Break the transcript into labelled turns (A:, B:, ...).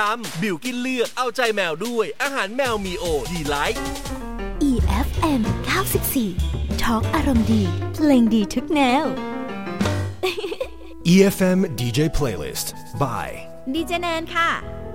A: บิวกินเลือกเอาใจแมวด้วยอาหารแมวมีโอดีไลท์
B: EFM 94 Talk อารมณ์ดีเพลงดีทุกแนว
C: EFM DJ Playlist by
D: ดีเจแนนค่ะ